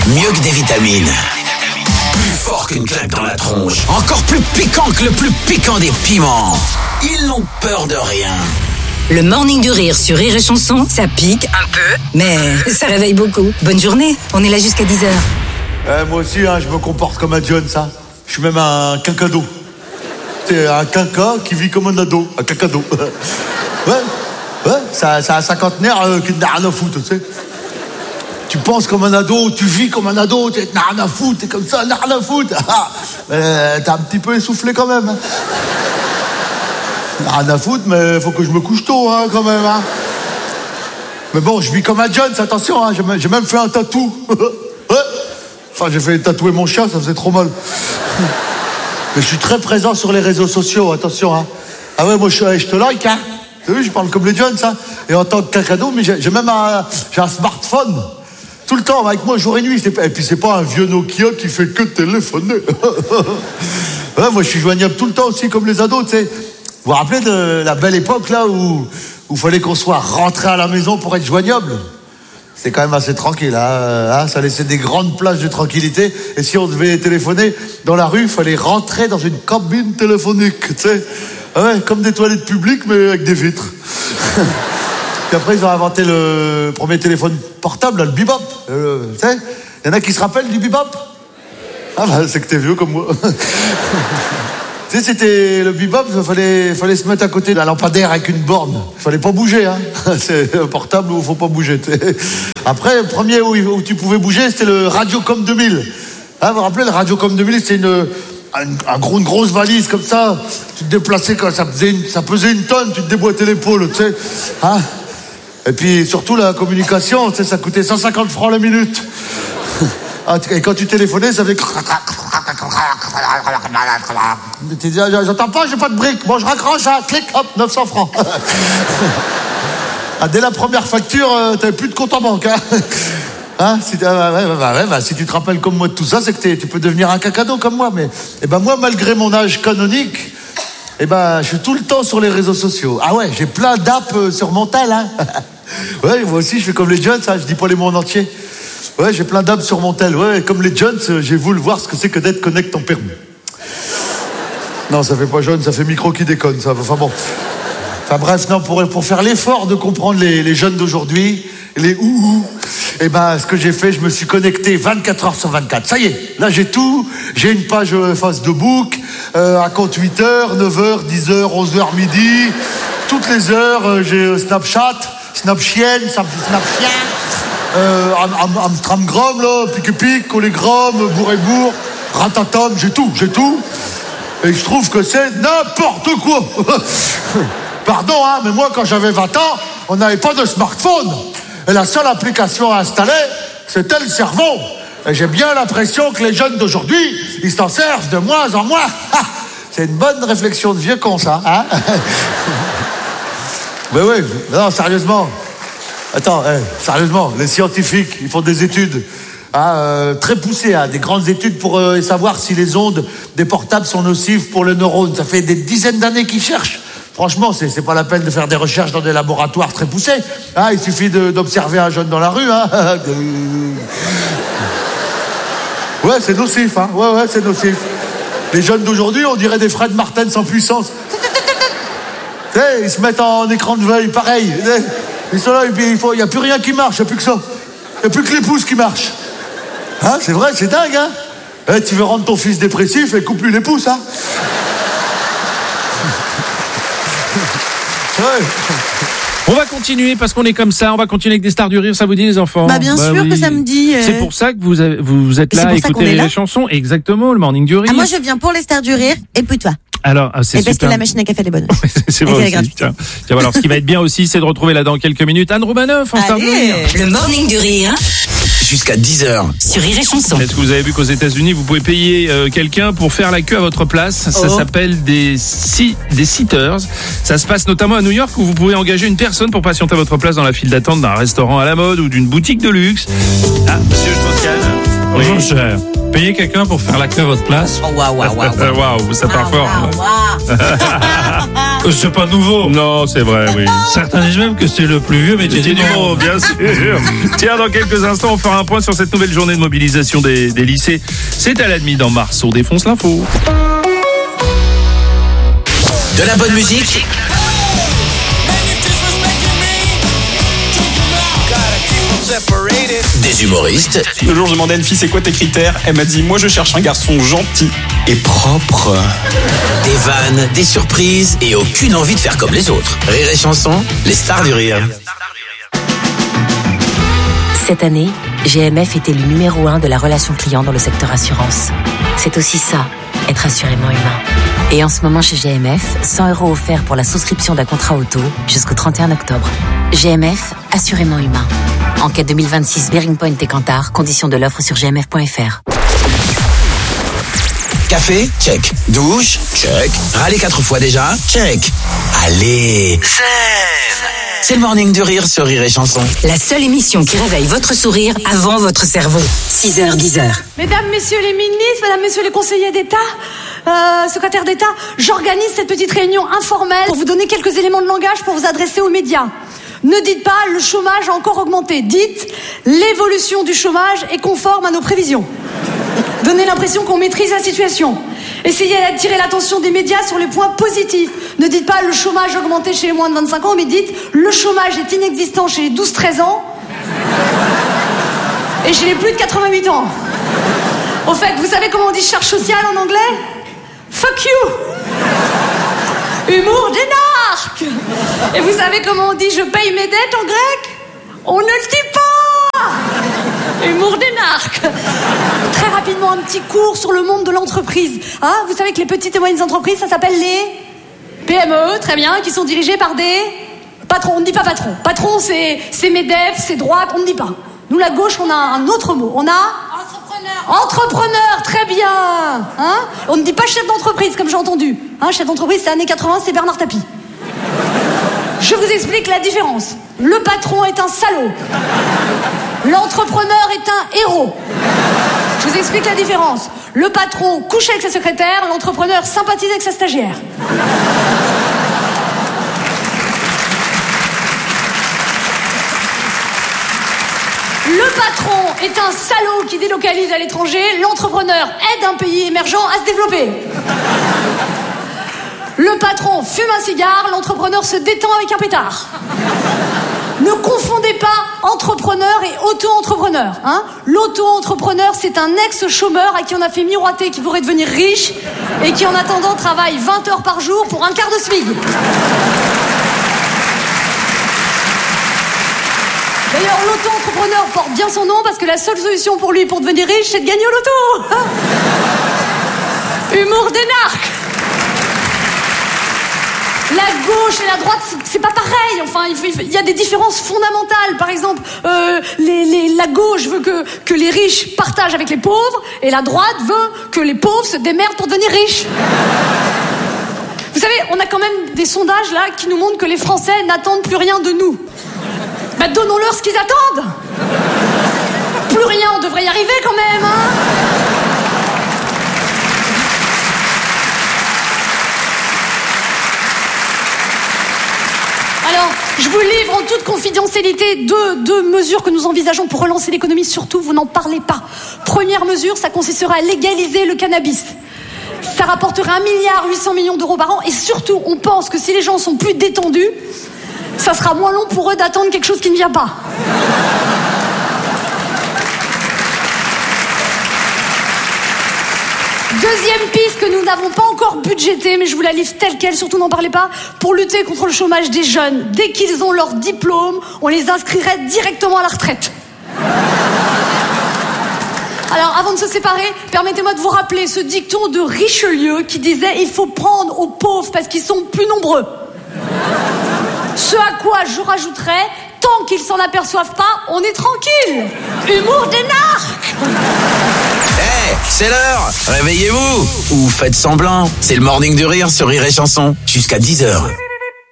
Mieux que des vitamines. Plus fort qu'une claque dans la tronche. Encore plus piquant que le plus piquant des piments. Ils n'ont peur de rien. Le Morning du Rire sur Rire et Chanson, ça pique un peu, mais ça réveille beaucoup. Bonne journée, on est là jusqu'à 10h. Moi aussi, je me comporte comme un John, ça. Je suis même un quinquado. C'est un quinca qui vit comme un ado. Un quinquado. Ouais, c'est un cinquantenaire qui n'a rien à foutre, tu sais. Tu penses comme un ado, tu vis comme un ado, tu n'as rien à foutre, t'es comme ça, n'as rien à foutre. T'es un petit peu essoufflé quand même. Rien à foutre, mais faut que je me couche tôt, quand même. Mais bon, je vis comme un Jones, attention, j'ai même fait un tatou. Ouais. Enfin, j'ai fait tatouer mon chien, ça faisait trop mal. Mais je suis très présent sur les réseaux sociaux, attention. Ah ouais, moi je te like, T'as vu, je parle comme les Jones, Et en tant que cadeau, mais j'ai même un smartphone. Tout le temps, avec moi, jour et nuit. Et puis c'est pas un vieux Nokia qui fait que téléphoner. Ouais, moi je suis joignable tout le temps aussi, comme les ados, tu sais. Vous vous rappelez de la belle époque, là, où fallait qu'on soit rentré à la maison pour être joignable? C'est quand même assez tranquille, ça laissait des grandes plages de tranquillité. Et si on devait téléphoner dans la rue, il fallait rentrer dans une cabine téléphonique, tu sais. Ouais, comme des toilettes publiques, mais avec des vitres. Puis après, ils ont inventé le premier téléphone portable, là, le bebop. Tu sais, il y en a qui se rappellent du bebop? C'est que t'es vieux comme moi. Tu sais, c'était le bebop, il fallait se mettre à côté d'un lampadaire avec une borne. Il fallait pas bouger, C'est un portable où il faut pas bouger. Après, le premier où tu pouvais bouger, c'était le Radiocom 2000. Vous vous rappelez, le Radiocom 2000, c'était une grosse valise comme ça. Tu te déplaçais quand ça pesait une tonne, tu te déboîtais l'épaule, tu sais. Et puis surtout la communication, tu sais, ça coûtait 150 francs la minute. Et quand tu téléphonais, ça faisait... Tu dis, j'entends pas, j'ai pas de briques. Bon, je raccroche, clic, hop, 900 francs. Dès la première facture, t'avais plus de compte en banque. Si tu te rappelles comme moi de tout ça, c'est que tu peux devenir un cacado comme moi. Mais moi, malgré mon âge canonique, je suis tout le temps sur les réseaux sociaux. J'ai plein d'apps sur mon tel. Ouais, moi aussi, je fais comme les Jones, je dis pas les mots en entier. Ouais, j'ai plein d'apps sur mon tel. Ouais, comme les Jones, j'ai voulu voir ce que c'est que d'être connect en permis. Non, ça fait pas jaune, ça fait micro qui déconne, ça. Enfin bon. Enfin bref, non, pour faire l'effort de comprendre les jeunes d'aujourd'hui, les ce que j'ai fait, je me suis connecté 24 heures sur 24. Ça y est, là j'ai tout. J'ai une page Facebook, à compte 8h, 9h, 10h, 11h, midi. Toutes les heures, j'ai Snapchat, Snapchien, Amstramgram, là, pique-pique, collégramme, bourre-et-bourre, ratatam, j'ai tout. Et je trouve que c'est n'importe quoi. Pardon, mais moi, quand j'avais 20 ans, on n'avait pas de smartphone. Et la seule application à installer, c'était le cerveau. Et j'ai bien l'impression que les jeunes d'aujourd'hui, ils s'en servent de moins en moins. C'est une bonne réflexion de vieux con, ça, Mais oui, non, sérieusement. Attends, sérieusement, les scientifiques, ils font des études très poussées, des grandes études pour savoir si les ondes des portables sont nocives pour les neurones. Ça fait des dizaines d'années qu'ils cherchent. Franchement, c'est pas la peine de faire des recherches dans des laboratoires très poussés. Il suffit d'observer un jeune dans la rue. Ouais, c'est nocif. Ouais, c'est nocif. Les jeunes d'aujourd'hui, on dirait des Fred Martin sans puissance. Ils se mettent en écran de veille, pareil. Ils sont là, et puis il n'y a plus rien qui marche, il n'y a plus que ça. Il n'y a plus que les pouces qui marchent. C'est vrai, c'est dingue, tu veux rendre ton fils dépressif et coupe-lui les pouces, Ouais. On va continuer parce qu'on est comme ça. On va continuer avec des stars du rire. Ça vous dit, les enfants? Bien sûr oui. Que ça me dit. C'est pour ça que vous êtes là à écouter les chansons. Exactement, le Morning du Rire. Moi, je viens pour les stars du rire. Et puis toi? Alors, c'est parce que la machine à café elle est bonne. C'est vrai aussi. Tiens, alors, ce qui va être bien aussi, c'est de retrouver là dans quelques minutes Anne Roumanoff en star du rire. Le Morning du Rire. Jusqu'à 10h. Sur Rire et Chanson. Est-ce que vous avez vu qu'aux États-Unis, vous pouvez payer quelqu'un pour faire la queue à votre place? Ça s'appelle des sitters. Ça se passe notamment à New York où vous pouvez engager une personne pour patienter à votre place dans la file d'attente d'un restaurant à la mode ou d'une boutique de luxe. Monsieur, je me calme. Bonjour, cher. payez quelqu'un pour faire la queue à votre place. Oh, waouh. Waouh, ça part fort. C'est pas nouveau. Non, c'est vrai, oui. Certains disent même que c'est le plus vieux métier du monde. Bien sûr. Tiens, dans quelques instants, on fera un point sur cette nouvelle journée de mobilisation des lycées. C'est à la demi dans Mars. On défonce l'info. De la bonne musique. Des humoristes. Le jour, je demandais à une fille, c'est quoi tes critères? Elle m'a dit, moi, je cherche un garçon gentil et propre. Des vannes, des surprises et aucune envie de faire comme les autres. Rire et chanson, les stars du rire. Cette année, GMF était le numéro 1 de la relation client dans le secteur assurance. C'est aussi ça, être assurément humain. Et en ce moment chez GMF, 100 € offerts pour la souscription d'un contrat auto jusqu'au 31 octobre. GMF, assurément humain. Enquête 2026 Bearing Point et Kantar, conditions de l'offre sur gmf.fr. Café, check. Douche, check. Râler 4 fois déjà, check. Allez, zen. C'est le morning du rire sur Rire et Chanson. La seule émission qui réveille votre sourire avant votre cerveau. 6h, 10h. Mesdames, messieurs les ministres, mesdames, messieurs les conseillers d'État, secrétaires d'État, j'organise cette petite réunion informelle pour vous donner quelques éléments de langage pour vous adresser aux médias. Ne dites pas le chômage a encore augmenté. Dites l'évolution du chômage est conforme à nos prévisions. Donnez l'impression qu'on maîtrise la situation. Essayez d'attirer l'attention des médias sur les points positifs. Ne dites pas le chômage a augmenté chez les moins de 25 ans, mais dites le chômage est inexistant chez les 12-13 ans et chez les plus de 88 ans. Au fait, vous savez comment on dit charge sociale en anglais? Fuck you. Humour d'énarque. Et vous savez comment on dit je paye mes dettes en grec? On ne le dit pas. Humour d'énarque. Très rapidement, un petit cours sur le monde de l'entreprise. Hein, vous savez que les petites et moyennes entreprises, ça s'appelle les PME, très bien, qui sont dirigées par des patrons. On ne dit pas patron. Patron, c'est MEDEF, c'est droite, on ne dit pas. Nous, la gauche, on a un autre mot. On a entrepreneur, très bien. Hein, on ne dit pas chef d'entreprise, comme j'ai entendu. Hein, chef d'entreprise, c'est années 80, c'est Bernard Tapie. Je vous explique la différence. Le patron est un salaud. L'entrepreneur est un héros. Je vous explique la différence. Le patron couche avec sa secrétaire, l'entrepreneur sympathise avec sa stagiaire. Le patron est un salaud qui délocalise à l'étranger, l'entrepreneur aide un pays émergent à se développer. Le patron fume un cigare, l'entrepreneur se détend avec un pétard. Ne confondez pas entrepreneur et auto-entrepreneur. Hein, l'auto-entrepreneur, c'est un ex-chômeur à qui on a fait miroiter qu'il pourrait devenir riche et qui, en attendant, travaille 20 heures par jour pour un quart de SMIC. D'ailleurs, l'auto-entrepreneur porte bien son nom parce que la seule solution pour lui pour devenir riche, c'est de gagner au loto. Humour d'énarque. La gauche et la droite, c'est pas pareil. Enfin, il y a des différences fondamentales. Par exemple, la gauche veut que les riches partagent avec les pauvres, et la droite veut que les pauvres se démerdent pour devenir riches. Vous savez, on a quand même des sondages là qui nous montrent que les Français n'attendent plus rien de nous. Bah, donnons-leur ce qu'ils attendent. Plus rien, on devrait y arriver quand même, hein. Alors, je vous livre en toute confidentialité deux mesures que nous envisageons pour relancer l'économie. Surtout, vous n'en parlez pas. Première mesure, ça consistera à légaliser le cannabis. Ça rapporterait 1,8 milliard d'euros par an. Et surtout, on pense que si les gens sont plus détendus, ça sera moins long pour eux d'attendre quelque chose qui ne vient pas. Deuxième piste que nous n'avons pas encore budgétée, mais je vous la livre telle quelle, surtout n'en parlez pas, pour lutter contre le chômage des jeunes. Dès qu'ils ont leur diplôme, on les inscrirait directement à la retraite. Alors, avant de se séparer, permettez-moi de vous rappeler ce dicton de Richelieu qui disait « Il faut prendre aux pauvres parce qu'ils sont plus nombreux ». Ce à quoi je rajouterais « Tant qu'ils s'en aperçoivent pas, on est tranquille ». Humour d'énarque. Hey, c'est l'heure. Réveillez-vous. Ou faites semblant. C'est le morning du rire sur Rire et Chanson. Jusqu'à 10h.